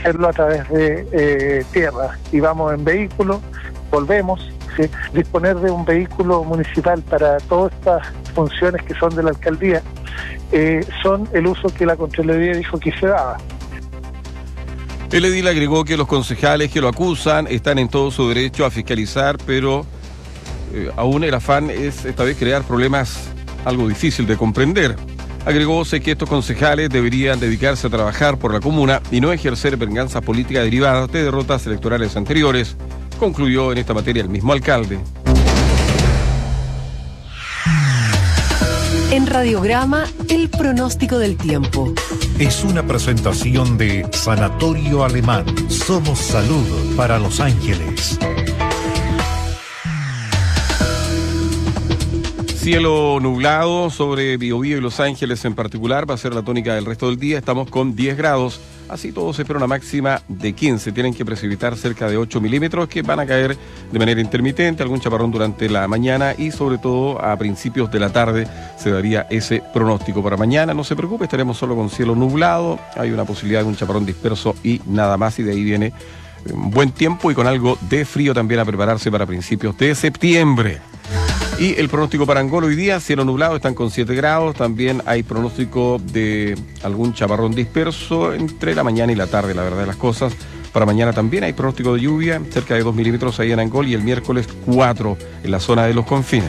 hacerlo a través de tierra, y vamos en vehículo, volvemos. ¿Sí? Disponer de un vehículo municipal para todas estas funciones que son de la alcaldía son el uso que la Contraloría dijo que se daba. El edil agregó que los concejales que lo acusan están en todo su derecho a fiscalizar, pero aún el afán es esta vez crear problemas algo difícil de comprender. Agregóse que estos concejales deberían dedicarse a trabajar por la comuna y no ejercer venganzas políticas derivadas de derrotas electorales anteriores. Concluyó en esta materia el mismo alcalde. En Radiograma, el pronóstico del tiempo. Es una presentación de Sanatorio Alemán. Somos salud para Los Ángeles. Cielo nublado sobre Biobío y Los Ángeles en particular, va a ser la tónica del resto del día. Estamos con 10 grados, así todo se espera una máxima de 15. Tienen que precipitar cerca de 8 milímetros que van a caer de manera intermitente, algún chaparrón durante la mañana y sobre todo a principios de la tarde se daría ese pronóstico para mañana. No se preocupe, estaremos solo con cielo nublado, hay una posibilidad de un chaparrón disperso y nada más, y de ahí viene buen tiempo y con algo de frío también a prepararse para principios de septiembre. Y el pronóstico para Angol hoy día, cielo nublado, están con 7 grados. También hay pronóstico de algún chaparrón disperso entre la mañana y la tarde, la verdad de las cosas. Para mañana también hay pronóstico de lluvia, cerca de 2 milímetros ahí en Angol, y el miércoles 4 en la zona de los confines.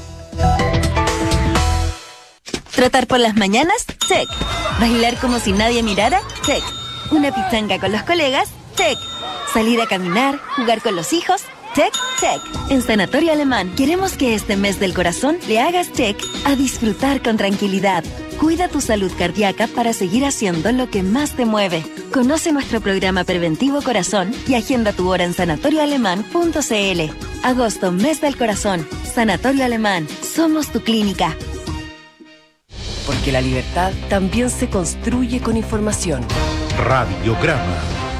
¿Trotar por las mañanas? Check. ¿Bailar como si nadie mirara? Check. ¿Una pichanga con los colegas? Check. ¿Salir a caminar? ¿Jugar con los hijos? Check, check. En Sanatorio Alemán queremos que este mes del corazón le hagas check a disfrutar con tranquilidad. Cuida tu salud cardíaca para seguir haciendo lo que más te mueve. Conoce nuestro programa preventivo Corazón y agenda tu hora en sanatorioalemán.cl. Agosto, mes del corazón. Sanatorio Alemán. Somos tu clínica. Porque la libertad también se construye con información. Radiograma.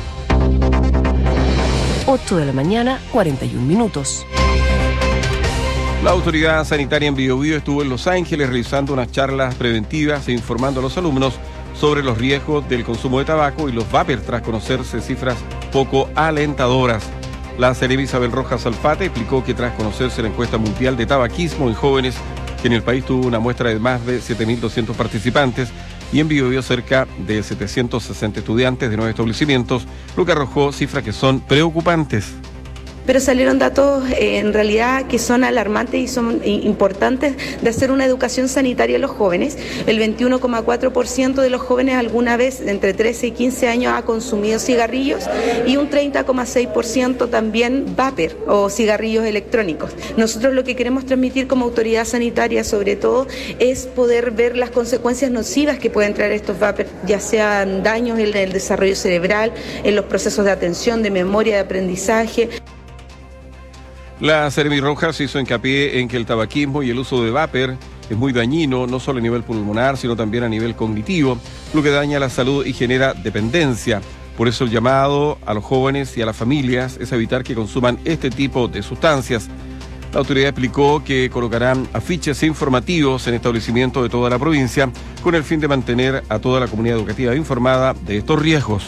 8 de la mañana, 41 minutos. La autoridad sanitaria en Biobío estuvo en Los Ángeles realizando unas charlas preventivas e informando a los alumnos sobre los riesgos del consumo de tabaco y los vapers tras conocerse cifras poco alentadoras. La Seremi Isabel Rojas Alfate explicó que tras conocerse la encuesta mundial de tabaquismo en jóvenes, que en el país tuvo una muestra de más de 7.200 participantes, y en Biobío cerca de 760 estudiantes de 9 establecimientos, lo que arrojó cifras que son preocupantes. Pero salieron datos en realidad que son alarmantes y son importantes de hacer una educación sanitaria a los jóvenes. El 21,4% de los jóvenes alguna vez entre 13 y 15 años ha consumido cigarrillos y un 30,6% también vapor o cigarrillos electrónicos. Nosotros lo que queremos transmitir como autoridad sanitaria sobre todo es poder ver las consecuencias nocivas que pueden traer estos vapor, ya sean daños en el desarrollo cerebral, en los procesos de atención, de memoria, de aprendizaje. La Seremi Rojas hizo hincapié en que el tabaquismo y el uso de vapor es muy dañino, no solo a nivel pulmonar, sino también a nivel cognitivo, lo que daña la salud y genera dependencia. Por eso el llamado a los jóvenes y a las familias es evitar que consuman este tipo de sustancias. La autoridad explicó que colocarán afiches informativos en establecimientos de toda la provincia con el fin de mantener a toda la comunidad educativa informada de estos riesgos.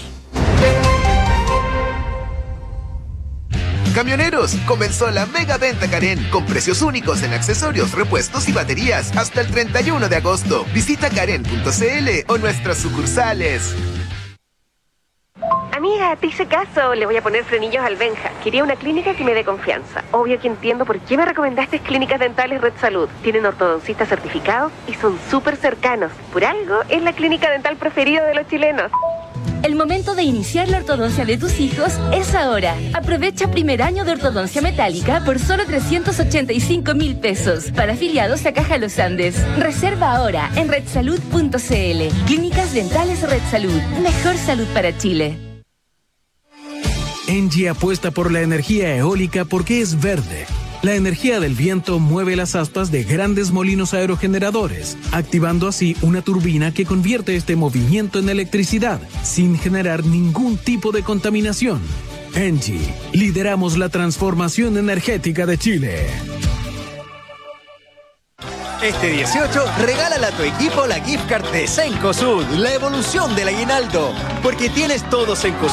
Camioneros, comenzó la mega venta Karen con precios únicos en accesorios, repuestos y baterías hasta el 31 de agosto. Visita karen.cl o nuestras sucursales. Amiga, te hice caso, le voy a poner frenillos al Benja. Quería una clínica que me dé confianza. Obvio que entiendo por qué me recomendaste Clínicas Dentales Red Salud. Tienen ortodoncistas certificados y son súper cercanos. Por algo, es la clínica dental preferida de los chilenos. El momento de iniciar la ortodoncia de tus hijos es ahora. Aprovecha primer año de ortodoncia metálica por solo 385.000 pesos. Para afiliados a Caja Los Andes. Reserva ahora en redsalud.cl. Clínicas Dentales Red Salud. Mejor salud para Chile. Engie apuesta por la energía eólica porque es verde. La energía del viento mueve las aspas de grandes molinos aerogeneradores, activando así una turbina que convierte este movimiento en electricidad, sin generar ningún tipo de contaminación. Engie, lideramos la transformación energética de Chile. Este 18, regálale a tu equipo la gift card de Cencosud, la evolución del aguinaldo, porque tienes todo Cencosud